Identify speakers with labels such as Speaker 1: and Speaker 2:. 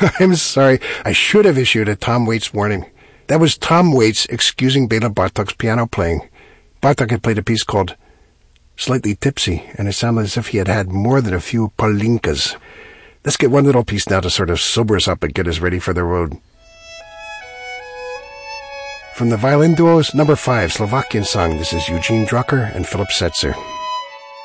Speaker 1: I'm sorry. I should have issued a Tom Waits warning. That was Tom Waits excusing Bela Bartok's piano playing. Bartok had played a piece called Slightly Tipsy, and it sounded as if he had had more than a few palinkas. Let's get one little piece now to sort of sober us up and get us ready for the road. From the violin duos, number 5, Slovakian song. This is Eugene Drucker and Philip Setzer.